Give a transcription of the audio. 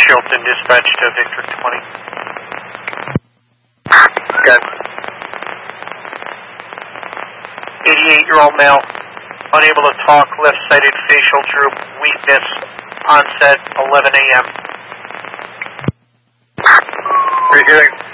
Shilton, dispatch to Victor 20. Good. 88-year-old male, unable to talk, left-sided facial droop, weakness, onset 11 a.m. Reviewing.